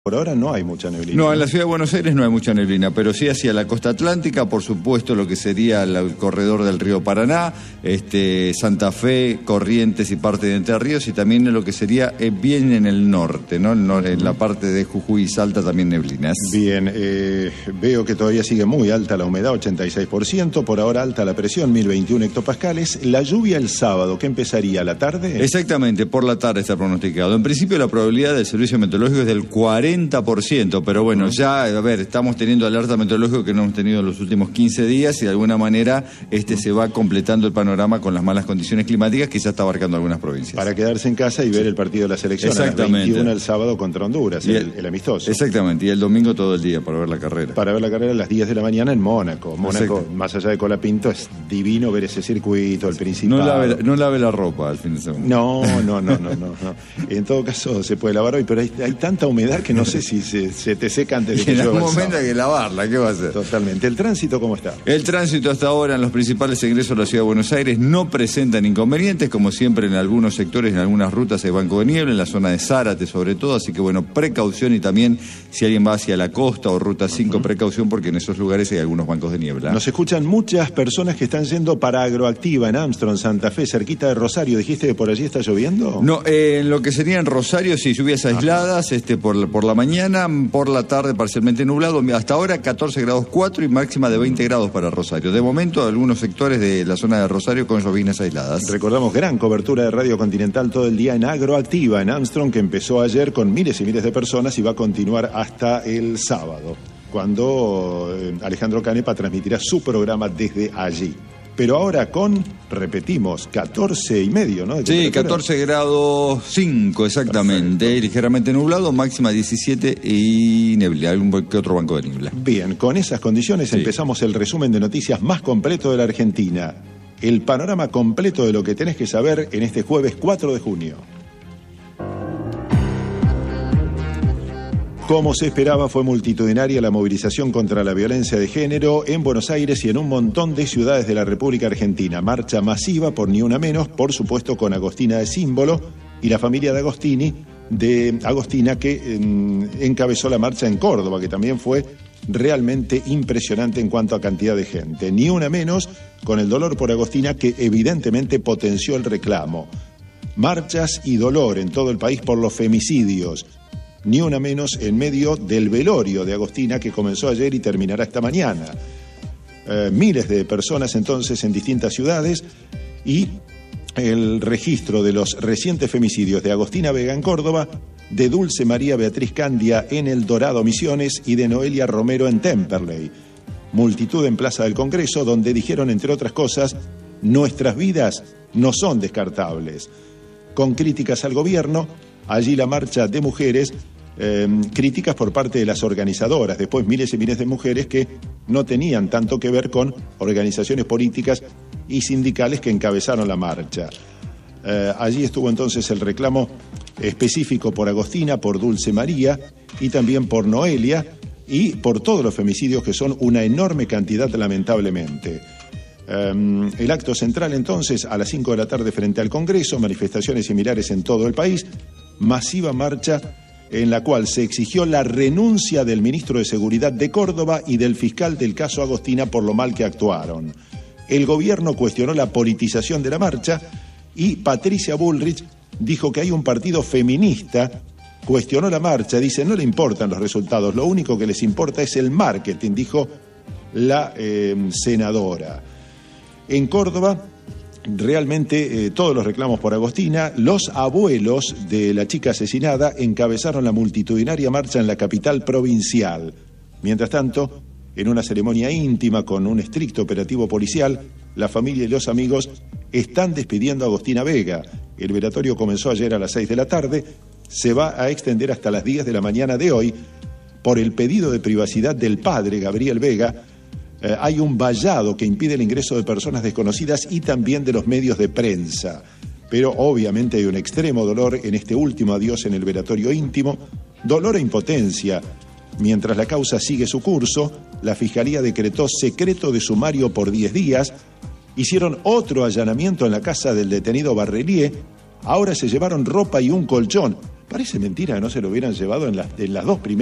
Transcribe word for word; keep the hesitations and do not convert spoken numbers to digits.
Por ahora no hay mucha neblina. No, en la ciudad de Buenos Aires no hay mucha neblina, pero sí hacia la costa atlántica, por supuesto, lo que sería el corredor del río Paraná, este, Santa Fe, Corrientes y parte de Entre Ríos, y también en lo que sería eh, bien en el norte, ¿no? En la parte de Jujuy y Salta también neblinas. Bien, eh, veo que todavía sigue muy alta la humedad, ochenta y seis por ciento, por ahora alta la presión, mil veintiuno hectopascales. La lluvia el sábado, ¿qué empezaría? ¿A la tarde? Exactamente, por la tarde está pronosticado. En principio la probabilidad del servicio meteorológico es del cuarenta por ciento, pero bueno, ya, a ver, estamos teniendo alerta meteorológica que no hemos tenido en los últimos quince días y de alguna manera este se va completando el panorama con las malas condiciones climáticas que ya está abarcando algunas provincias. Para quedarse en casa y ver el partido de la selección. Exactamente. A las veintiuna el sábado contra Honduras, el, el, el amistoso. Exactamente, y el domingo todo el día para ver la carrera. Para ver la carrera a las diez de la mañana en Mónaco. Mónaco, Exacto. Más allá de Colapinto, es divino ver ese circuito, el Principado. No lave, no lave la ropa al fin de semana. No, no, no, no, no, no. En todo caso se puede lavar hoy, pero hay, hay tanta humedad que no sé si se, se te seca antes de que llueva. En algún momento hay que lavarla, ¿qué va a hacer? Totalmente. ¿El tránsito cómo está? El tránsito hasta ahora en los principales ingresos de la ciudad de Buenos Aires no presentan inconvenientes, como siempre en algunos sectores, en algunas rutas hay banco de niebla, en la zona de Zárate sobre todo, así que bueno, precaución, y también si alguien va hacia la costa o ruta cinco, uh-huh. precaución porque en esos lugares hay algunos bancos de niebla. Nos escuchan muchas personas que están yendo para Agroactiva en Armstrong, Santa Fe, cerquita de Rosario. ¿Dijiste que por allí está lloviendo? No, eh, en lo que sería en Rosario, sí, lluvias aisladas, este, por, por la mañana, por la tarde parcialmente nublado, hasta ahora catorce grados cuatro y máxima de veinte grados para Rosario. De momento, algunos sectores de la zona de Rosario con llovinas aisladas. Recordamos, gran cobertura de Radio Continental todo el día en Agroactiva, en Armstrong, que empezó ayer con miles y miles de personas y va a continuar hasta el sábado, cuando Alejandro Canepa transmitirá su programa desde allí. Pero ahora con, repetimos, catorce y medio, ¿no? Sí, catorce grados cinco exactamente, Perfecto. Ligeramente nublado, máxima diecisiete y neblina, algún que otro banco de niebla. Bien, con esas condiciones sí. Empezamos el resumen de noticias más completo de la Argentina. El panorama completo de lo que tenés que saber en este jueves cuatro de junio. Como se esperaba, fue multitudinaria la movilización contra la violencia de género en Buenos Aires y en un montón de ciudades de la República Argentina. Marcha masiva por Ni Una Menos, por supuesto con Agostina de símbolo, y la familia de Agostini, de Agostina, que en, encabezó la marcha en Córdoba, que también fue realmente impresionante en cuanto a cantidad de gente. Ni Una Menos, con el dolor por Agostina, que evidentemente potenció el reclamo. Marchas y dolor en todo el país por los femicidios. Ni una menos en medio del velorio de Agostina, que comenzó ayer y terminará esta mañana. Eh, miles de personas entonces en distintas ciudades, y el registro de los recientes femicidios de Agostina Vega en Córdoba, de Dulce María Beatriz Candia en El Dorado Misiones y de Noelia Romero en Temperley. Multitud en Plaza del Congreso, donde dijeron, entre otras cosas, nuestras vidas no son descartables. Con críticas al gobierno, allí la marcha de mujeres, eh, críticas por parte de las organizadoras, después miles y miles de mujeres que no tenían tanto que ver con organizaciones políticas y sindicales que encabezaron la marcha. Eh, allí estuvo entonces el reclamo específico por Agostina, por Dulce María y también por Noelia y por todos los femicidios, que son una enorme cantidad lamentablemente. Um, el acto central entonces a las cinco de la tarde frente al Congreso, manifestaciones similares en todo el país, masiva marcha en la cual se exigió la renuncia del ministro de Seguridad de Córdoba y del fiscal del caso Agostina por lo mal que actuaron. El gobierno cuestionó la politización de la marcha y Patricia Bullrich dijo que hay un partido feminista, cuestionó la marcha, dice no le importan los resultados, lo único que les importa es el marketing, dijo la eh, senadora. En Córdoba, realmente eh, todos los reclamos por Agostina. Los abuelos de la chica asesinada encabezaron la multitudinaria marcha en la capital provincial. Mientras tanto, en una ceremonia íntima con un estricto operativo policial, la familia y los amigos están despidiendo a Agostina Vega. El velatorio comenzó ayer a las seis de la tarde, se va a extender hasta las diez de la mañana de hoy. Por el pedido de privacidad del padre, Gabriel Vega, Eh, hay un vallado que impide el ingreso de personas desconocidas y también de los medios de prensa. Pero obviamente hay un extremo dolor en este último adiós en el velatorio íntimo, dolor e impotencia. Mientras la causa sigue su curso, la Fiscalía decretó secreto de sumario por diez días, hicieron otro allanamiento en la casa del detenido Barrelier, ahora se llevaron ropa y un colchón, Parece mentira que no se lo hubieran llevado en las, en las dos primeras.